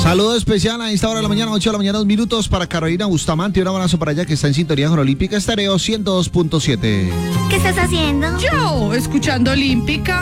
Saludo especial a esta hora de la mañana, 8 de la mañana, 2 minutos, para Carolina Bustamante. Un abrazo para ella que está en sintonía con Olímpica Estéreo 102.7. ¿Qué estás haciendo? Yo, escuchando Olímpica.